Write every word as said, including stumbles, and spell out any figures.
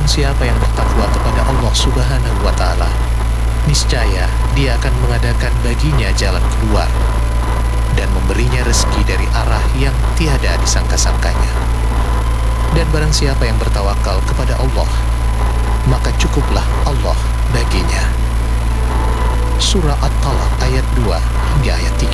siapa yang bertakwa kepada Allah Subhanahu wa Ta'ala, niscaya Dia akan mengadakan baginya jalan keluar dan memberinya rezeki dari arah yang tiada disangka-sangkanya. Dan barang siapa yang bertawakal kepada Allah, maka cukuplah Allah baginya. Surah At-Talaq ayat dua hingga ayat tiga.